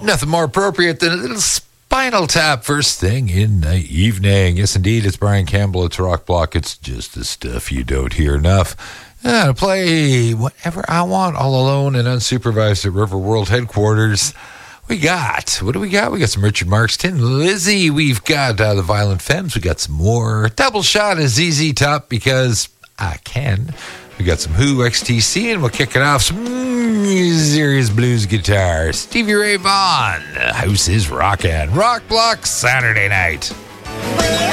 Nothing more appropriate than a little Spinal Tap first thing in the evening. Yes, indeed, it's Brian Campbell. It's Rock Block. It's just the stuff you don't hear enough. To play whatever I want all alone and unsupervised at River World headquarters. What do we got? We got some Richard Marx, Tin Lizzy. We've got the Violent Femmes. We got some more double shot of ZZ Top because I can. We got some Who, XTC, and we'll kick it off some serious blues guitar. Stevie Ray Vaughan. House is rockin'. Rock Block Saturday night.